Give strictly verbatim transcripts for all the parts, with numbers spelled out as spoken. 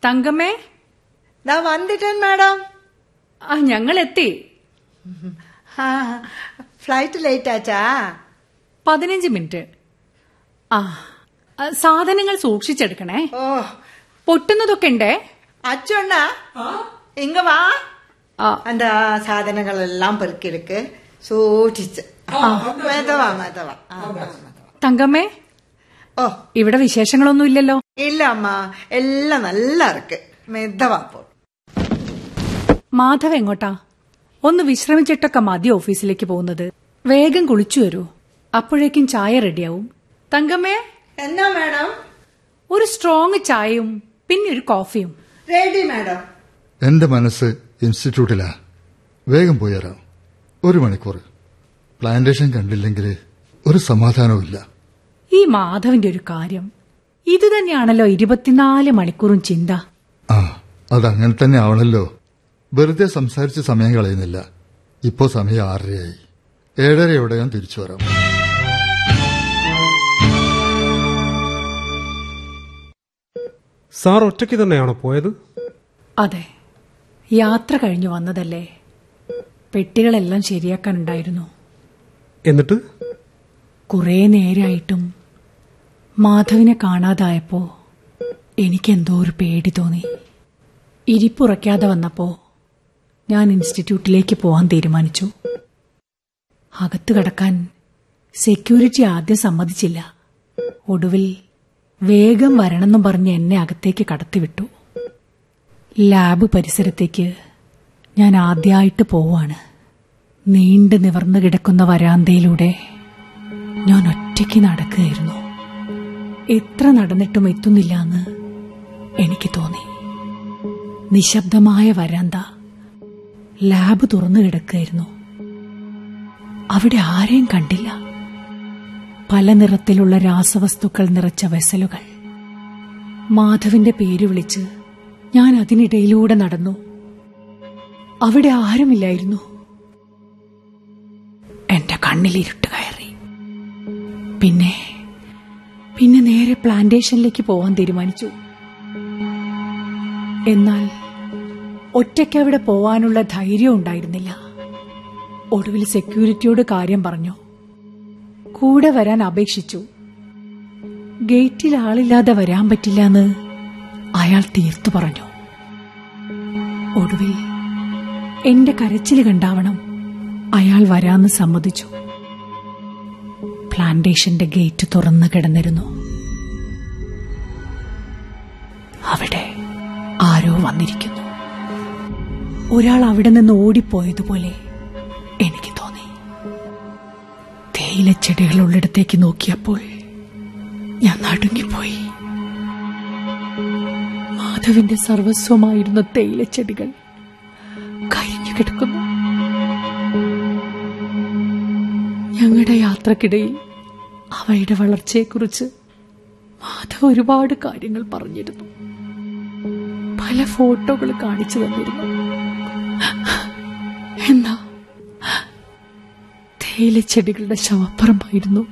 തങ്കമ്മേ, ദാ വന്നിട്ടൻ മാഡം. ആ ഞങ്ങൾ എത്തി. Flight late ആച്ചാ? പതിനഞ്ച് മിനിറ്റ്. ആ സാധനങ്ങൾ സൂക്ഷിച്ചെടുക്കണേ. ഓ, പൊട്ടുന്നതൊക്കെ ഉണ്ടേ. അച്ഛണ്ണ ഇങ്ങ വാ. அந்த സാധനങ്ങളെല്ലാം പെറുക്കിയെടുക്ക്, സൂക്ഷിച്ച്. മെതവാ മെതവാ. തങ്കമ്മേ, ഓ ഇവിടെ വിശേഷങ്ങളൊന്നും ഇല്ലല്ലോ? ഇല്ല അമ്മ, എല്ലാം നല്ല ഇറക്ക്. മെതവാ. പോ. മാധവ് എങ്ങോട്ടാ? ഒന്ന് വിശ്രമിച്ചിട്ടൊക്കെ മതി ഓഫീസിലേക്ക് പോകുന്നത്. വേഗം കുളിച്ചു വരൂ, അപ്പോഴേക്കും ചായ റെഡിയാവും. തങ്കമ്മേ, എന്നാ മാഡം? ഒരു സ്ട്രോങ് ചായയും പിന്നെ ഒരു കോഫിയും. Ready madam. എന്റെ മനസ്സ് ഇൻസ്റ്റിറ്റ്യൂട്ടിലാ. വേഗം പോയരാം. ഒരു മണിക്കൂർ പ്ലാന്റേഷൻ കണ്ടില്ലെങ്കിൽ ഒരു സമാധാനവും ഇല്ല. ഈ മാധവിന്റെ ഒരു കാര്യം ഇത് തന്നെയാണല്ലോ ഇരുപത്തിനാല് മണിക്കൂറും ചിന്ത. ആ, അതങ്ങനെ തന്നെ ആവണല്ലോ. വെറുതെ സംസാരിച്ച് സമയം കളയുന്നില്ല. ഇപ്പോ സമയം ആറരയായി. ഏഴരയോടെ ഞാൻ തിരിച്ചു വരാം. സാർ ഒറ്റയ്ക്ക് തന്നെയാണോ പോയത്? അതെ, യാത്ര കഴിഞ്ഞു വന്നതല്ലേ. പെട്ടികളെല്ലാം ശരിയാക്കാനുണ്ടായിരുന്നു. എന്നിട്ട് കുറേ നേരായിട്ടും മാധവിനെ കാണാതായപ്പോ എനിക്കെന്തോ ഒരു പേടി തോന്നി. ഇരിപ്പുറയ്ക്കാതെ വന്നപ്പോ ഞാൻ ഇൻസ്റ്റിറ്റ്യൂട്ടിലേക്ക് പോകാൻ തീരുമാനിച്ചു. അകത്തു കടക്കാൻ സെക്യൂരിറ്റി ആദ്യം സമ്മതിച്ചില്ല. ഒടുവിൽ വേഗം വരണമെന്നും പറഞ്ഞ് എന്നെ അകത്തേക്ക് കടത്തിവിട്ടു. ലാബ് പരിസരത്തേക്ക് ഞാൻ ആദ്യമായിട്ട് പോവാണ്. നീണ്ടു നിവർന്നു കിടക്കുന്ന വരാന്തയിലൂടെ ഞാൻ ഒറ്റയ്ക്ക് നടക്കുകയായിരുന്നു. എത്ര നടന്നിട്ടും എത്തുന്നില്ല എന്ന് എനിക്ക് തോന്നി. നിശബ്ദമായ വരാന്ത, ലാബ് തുറന്നു കിടക്കുകയായിരുന്നു. അവിടെ ആരെയും കണ്ടില്ല. പല നിറത്തിലുള്ള രാസവസ്തുക്കൾ നിറച്ച വെസലുകൾ. മാധവിന്റെ പേര് വിളിച്ച് ഞാൻ അതിനിടയിലൂടെ നടന്നു. അവിടെ ആരുമില്ലായിരുന്നു. എന്റെ കണ്ണിലിരുട്ട് കയറി. പിന്നെ പിന്നെ നേരെ പ്ലാന്റേഷനിലേക്ക് പോവാൻ തീരുമാനിച്ചു. എന്നാൽ ഒറ്റയ്ക്ക് അവിടെ പോവാനുള്ള ധൈര്യം ഉണ്ടായിരുന്നില്ല. ഒടുവിൽ സെക്യൂരിറ്റിയോട് കാര്യം പറഞ്ഞു. കൂടെ വരാൻ അപേക്ഷിച്ചു. ഗേറ്റിൽ ആളില്ലാതെ വരാൻ പറ്റില്ല എന്ന് അയാൾ തീർത്തു പറഞ്ഞു. ഒടുവിൽ എന്റെ കരച്ചില് കണ്ടാവണം അയാൾ വരാന്ന് സമ്മതിച്ചു. പ്ലാന്റേഷന്റെ ഗേറ്റ് തുറന്നു കിടന്നിരുന്നു. അവിടെ ആരോ വന്നിരിക്കുന്നു. ഒരാൾ അവിടെ നിന്ന് ഓടിപ്പോയതുപോലെ എനിക്ക് തോന്നി. തേയിലച്ചെടികളുള്ളിടത്തേക്ക് നോക്കിയപ്പോൾ ഞാൻ നടുങ്ങിപ്പോയി. മാധവിന്റെ സർവസ്വമായിരുന്ന തേയിലച്ചെടികൾ കരിഞ്ഞു കിടക്കുന്നു. ഞങ്ങളുടെ യാത്രക്കിടയിൽ അവയുടെ വളർച്ചയെക്കുറിച്ച് മാധവ് ഒരുപാട് കാര്യങ്ങൾ പറഞ്ഞിരുന്നു. പല ഫോട്ടോകൾ കാണിച്ചു തന്നിരുന്നു. എന്നാ തേയിലച്ചെടികളുടെ ശവപ്പുറമായിരുന്നു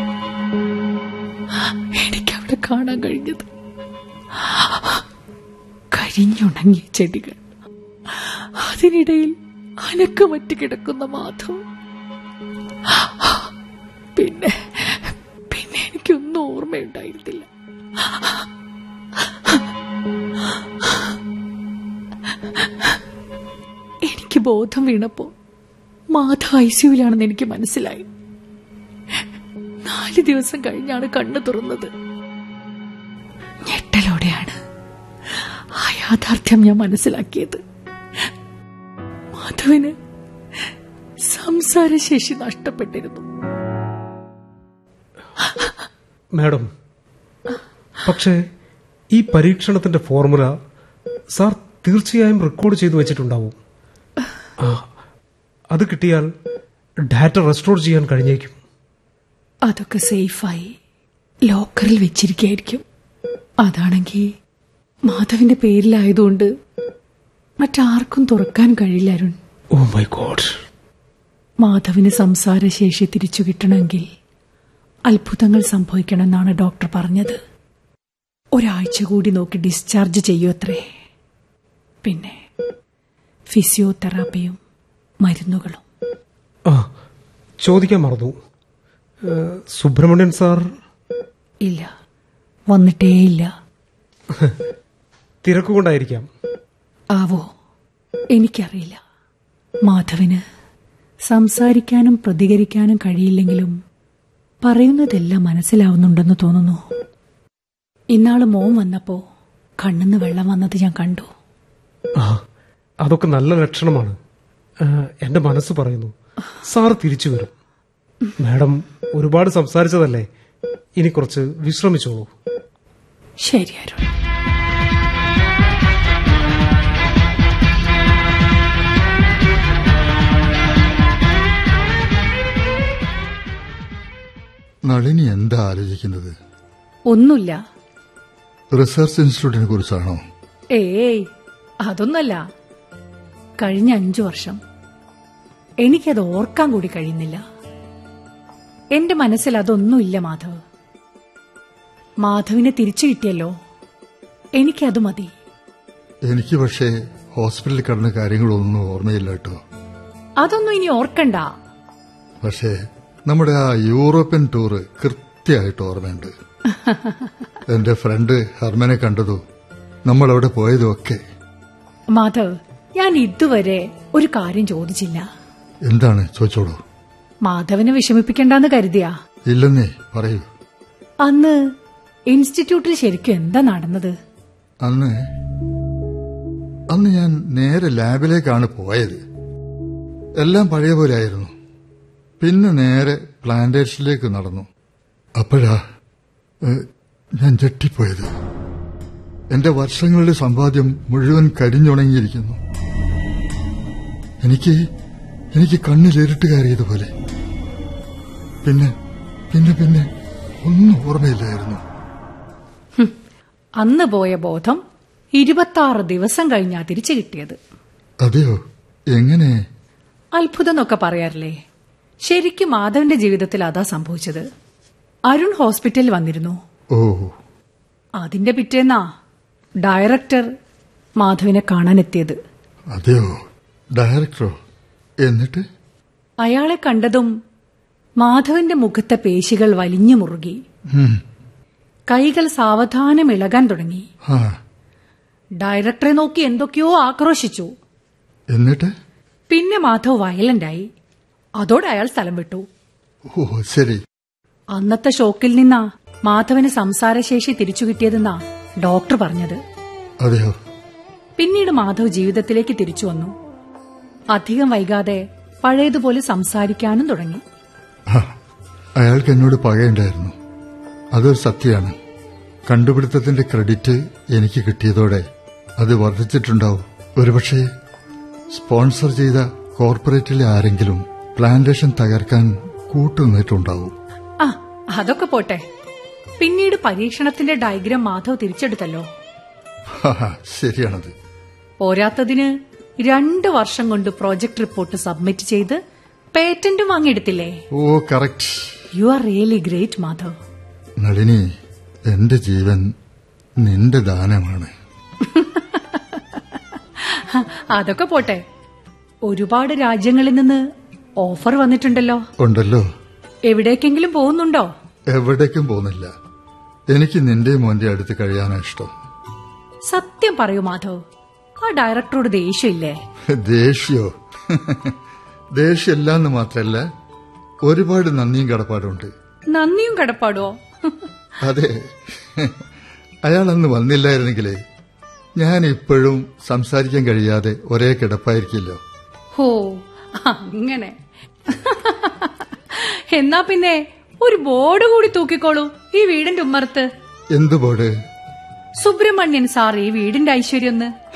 എനിക്കവിടെ കാണാൻ കഴിഞ്ഞത്. കരിഞ്ഞുണങ്ങിയ ചെടികൾ, അതിനിടയിൽ അനക്കമറ്റ് കിടക്കുന്ന മാധവ്. പിന്നെ പിന്നെ എനിക്കൊന്നും ഓർമ്മയുണ്ടായിരുന്നില്ല. എനിക്ക് ബോധം വീണപ്പോ മാധവ് ഐസിയുലാണെന്ന് എനിക്ക് മനസ്സിലായി. നാല് ദിവസം കഴിഞ്ഞാണ് കണ്ണു തുറന്നത്. ഞെട്ടലോടെയാണ് ആ യാഥാർത്ഥ്യം ഞാൻ മനസ്സിലാക്കിയത്. മാധവിന് സംസാരശേഷി നഷ്ടപ്പെട്ടിരുന്നു. മാഡം, പക്ഷേ ഈ പരീക്ഷണത്തിന്റെ ഫോർമുല സാർ തീർച്ചയായും റെക്കോർഡ് ചെയ്തു വെച്ചിട്ടുണ്ടാവും. അത് കിട്ടിയാൽ ഡാറ്റ റെസ്റ്റോർ ചെയ്യാൻ കഴിഞ്ഞേക്കും. അതൊക്കെ സേഫായി ലോക്കറിൽ വെച്ചിരിക്കുകയായിരിക്കും. അതാണെങ്കിൽ മാധവിന്റെ പേരിലായതുകൊണ്ട് മറ്റാർക്കും തുറക്കാൻ കഴിയില്ല അരുൺ. Oh my God. മാധവിന് സംസാരശേഷി തിരിച്ചു കിട്ടണമെങ്കിൽ അത്ഭുതങ്ങൾ സംഭവിക്കണമെന്നാണ് ഡോക്ടർ പറഞ്ഞത്. ഒരാഴ്ച കൂടി നോക്കി ഡിസ്ചാർജ് ചെയ്യൂ അത്രേ. പിന്നെ ഫിസിയോതെറാപ്പിയും മരുന്നുകളും. ആ ചോദിക്കാൻ മറന്നു, സുബ്രഹ്മണ്യൻ സാർ? ഇല്ല, വന്നിട്ടേയില്ല. തിരക്കുകൊണ്ടായിരിക്കാം. ആവോ, എനിക്കറിയില്ല. മാധവന് സംസാരിക്കാനും പ്രതികരിക്കാനും കഴിയില്ലെങ്കിലും പറയുന്നതെല്ലാം മനസ്സിലാവുന്നുണ്ടെന്ന് തോന്നുന്നു. ഇന്നാള് മോൻ വന്നപ്പോ കണ്ണിന്ന് വെള്ളം വന്നത് ഞാൻ കണ്ടു. ആ അതൊക്കെ നല്ല ലക്ഷണമാണ്. എന്റെ മനസ്സ് പറയുന്നു സാർ തിരിച്ചു വരും. മാഡം ഒരുപാട് സംസാരിച്ചതല്ലേ, ഇനി കുറച്ച് വിശ്രമിച്ചോളൂ. ശരി അരുൺ. നളിനി എന്താ ആലോചിക്കുന്നത്? ഒന്നുമില്ല. റിസർച്ച് ഇൻസ്റ്റിറ്റ്യൂട്ടിനെ കുറിച്ചാണോ? ഏയ്, അതൊന്നല്ല. കഴിഞ്ഞ അഞ്ചു വർഷം എനിക്കത് ഓർക്കാൻ കൂടി കഴിയുന്നില്ല. എന്റെ മനസ്സിൽ അതൊന്നുമില്ല മാധവ്. മാധവിനെ തിരിച്ചു കിട്ടിയല്ലോ, എനിക്കത് മതി. എനിക്ക് പക്ഷേ ഹോസ്പിറ്റലിൽ കിടന്ന കാര്യങ്ങളൊന്നും ഓർമ്മയില്ല കേട്ടോ. അതൊന്നും ഇനി ഓർക്കണ്ട. പക്ഷേ നമ്മുടെ ആ യൂറോപ്യൻ ടൂറ് കൃത്യമായിട്ട് ഓർമ്മയുണ്ട്. എന്റെ ഫ്രണ്ട് ഹർമനെ കണ്ടതും നമ്മൾ അവിടെ പോയതും ഒക്കെ. മാധവ്, ഞാൻ ഇതുവരെ ഒരു കാര്യം ചോദിച്ചില്ല. എന്താണ്? ചോദിച്ചോളൂ. മാധവനെ വിഷമിപ്പിക്കണ്ടെന്ന് കരുതിയാ? ഇല്ലെന്നേ, പറയൂ. അന്ന് ഇൻസ്റ്റിറ്റ്യൂട്ടിൽ ശരിക്കും എന്താ നടന്നത്? അന്ന് അന്ന് ഞാൻ നേരെ ലാബിലേക്കാണ് പോയത്. എല്ലാം പഴയ പോലെ ആയിരുന്നു. പിന്നെ നേരെ പ്ലാന്റേഷനിലേക്ക് നടന്നു. അപ്പോഴാ ഞാൻ ഞെട്ടിപ്പോയത്. എന്റെ വർഷങ്ങളുടെ സമ്പാദ്യം മുഴുവൻ കരിഞ്ഞുണങ്ങിയിരിക്കുന്നു. എനിക്ക് എനിക്ക് കണ്ണിലിരുട്ട് കയറിയതുപോലെ. പിന്നെ പിന്നെ പിന്നെ ഒന്നും ഓർമ്മയില്ലായിരുന്നു. അന്ന് പോയ ബോധം ഇരുപത്താറ് ദിവസം കഴിഞ്ഞാ തിരിച്ചു കിട്ടിയത്. അതെയോ? എങ്ങനെ? അത്ഭുതം എന്നൊക്കെ പറയാറില്ലേ? ശരിക്കും മാധവന്റെ ജീവിതത്തിൽ അതാ സംഭവിച്ചത്. അരുൺ ഹോസ്പിറ്റലിൽ വന്നിരുന്നു. ഓ. അതിന്റെ പിറ്റേന്നാ ഡയറക്ടർ മാധവിനെ കാണാനെത്തിയത്. അതെയോ? ഡയറക്ടറോ? എന്നിട്ട്? അയാളെ കണ്ടതും മാധവന്റെ മുഖത്തെ പേശികൾ വലിഞ്ഞു മുറുകി. കൈകൾ സാവധാനം ഇളകാൻ തുടങ്ങി. ഡയറക്ടറെ നോക്കി എന്തൊക്കെയോ ആക്രോശിച്ചു. എന്നിട്ട്? പിന്നെ മാധവ് വയലന്റായി. അതോടെ അയാൾ സ്ഥലം വിട്ടു. ഓ ശരി. അന്നത്തെ ഷോക്കിൽ നിന്നാ മാധവന് സംസാരശേഷി തിരിച്ചു കിട്ടിയതെന്നാ ഡോക്ടർ പറഞ്ഞത്. അതെയോ? പിന്നീട് മാധവ് ജീവിതത്തിലേക്ക് തിരിച്ചു വന്നു. അധികം വൈകാതെ പഴയതുപോലെ സംസാരിക്കാനും തുടങ്ങി. അയാൾക്ക് എന്നോട് പകയുണ്ടായിരുന്നു, അതൊരു സത്യമാണ്. കണ്ടുപിടുത്തത്തിന്റെ ക്രെഡിറ്റ് എനിക്ക് കിട്ടിയതോടെ അത് വർദ്ധിച്ചിട്ടുണ്ടാവും. ഒരുപക്ഷെ സ്പോൺസർ ചെയ്ത കോർപ്പറേറ്റിലെ ആരെങ്കിലും പ്ലാന്റേഷൻ തകർക്കാൻ കൂട്ടുനിന്നിട്ടുണ്ടാവും. ആ അതൊക്കെ പോട്ടെ. പിന്നീട് പരീക്ഷണത്തിന്റെ ഡയഗ്രാം മാധവ് തിരിച്ചെടുത്തല്ലോ. ശരിയാണത്. പോരാത്തതിന് രണ്ടു വർഷം കൊണ്ട് പ്രോജക്ട് റിപ്പോർട്ട് സബ്മിറ്റ് ചെയ്ത് പേറ്റന്റും വാങ്ങിയെടുത്തില്ലേ? ഓ correct. You are really great Madhav. Nalini, എന്റെ ജീവൻ നിന്റെ ദാനമാണ്. അതൊക്കെ പോട്ടെ. ഒരുപാട് രാജ്യങ്ങളിൽ നിന്ന് ഓഫർ വന്നിട്ടുണ്ടല്ലോ. ഉണ്ടല്ലോ. എവിടേക്കെങ്കിലും പോകുന്നുണ്ടോ? എവിടേക്കും പോകുന്നില്ല. എനിക്ക് നിന്റെ മോന്റെ അടുത്ത് കഴിയാനാ ഇഷ്ടം. സത്യം പറയൂ മാധവ്, ആ ഡയറക്ടറോട് ദേഷ്യമില്ലേ? ദേഷ്യോ? ദേഷ്യമില്ലാന്ന് മാത്രല്ല, ഒരുപാട് നന്ദിയും കടപ്പാടുണ്ട്. നന്ദിയും കടപ്പാടോ? അതെ. അയാൾ അന്ന് വന്നില്ലായിരുന്നെങ്കിലേ ഞാൻ ഇപ്പോഴും സംസാരിക്കാൻ കഴിയാതെ ഒരേ കിടപ്പായിരിക്കില്ലോ. ഹോ അങ്ങനെ. എന്നാ പിന്നെ ഒരു ബോർഡ് കൂടി തൂക്കിക്കോളൂ ഈ വീടിന്റെ ഉമ്മറത്ത്. എന്ത് ബോർഡ്? സുബ്രഹ്മണ്യൻ സാർ ഈ വീടിന്റെ ഐശ്വര്യം.